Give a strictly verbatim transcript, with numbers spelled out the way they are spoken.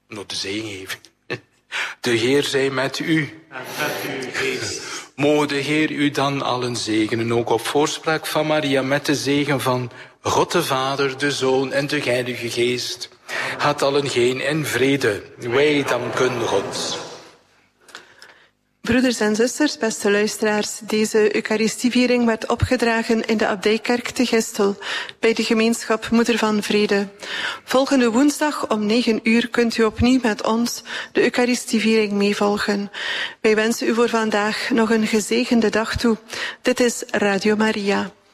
nog de zegen geven. De Heer zij met u. En met uw geest. Mogen de Heer u dan allen zegenen, ook op voorspraak van Maria, met de zegen van God de Vader, de Zoon en de Heilige Geest. Gaat allen heen in vrede. Wij danken God. Broeders en zusters, beste luisteraars, deze Eucharistieviering werd opgedragen in de Abdijkerk te Gistel, bij de gemeenschap Moeder van Vrede. Volgende woensdag om negen uur kunt u opnieuw met ons de Eucharistieviering meevolgen. Wij wensen u voor vandaag nog een gezegende dag toe. Dit is Radio Maria.